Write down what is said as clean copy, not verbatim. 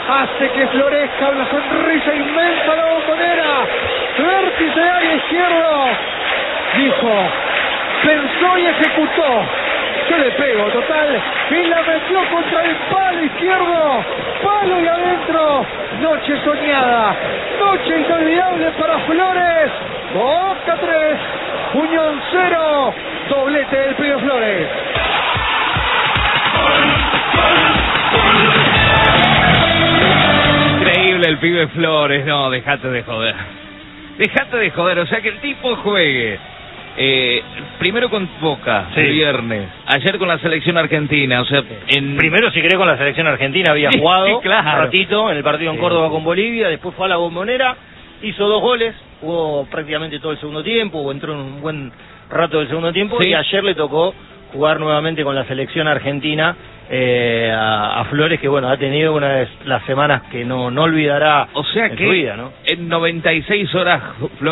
hace que florezca una sonrisa inmensa la Bombonera. Vértice de área izquierdo. Dijo, pensó y ejecutó. Yo le pego, total, y la metió contra el palo izquierdo. Palo y adentro. Noche soñada. Noche inolvidable para Flores. Boca 3, Unión 0. Doblete del Pibe Flores. Increíble el Pibe Flores. No, dejate de joder. Dejate de joder, o sea que el tipo juegue. Primero con Boca, sí, el viernes. Ayer con la selección argentina, o sea, primero si querés con la selección argentina había jugado claro, un ratito en el partido en Córdoba con Bolivia, después fue a la Bombonera, hizo 2 goles, jugó prácticamente todo el segundo tiempo, o entró en un buen rato del segundo tiempo, sí, y ayer le tocó jugar nuevamente con la selección argentina a Flores, que bueno, ha tenido una de las semanas que no olvidará, o sea, en que su vida, ¿no? En 96 horas Flores